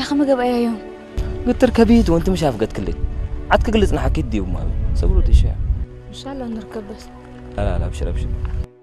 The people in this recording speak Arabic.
أخي ما قبل يوم قلت تركبيت وانت مش عارف قد كلت عاد قلت نحكي دي وما سووا دي شيء إن شاء الله نركب بس لا ابشر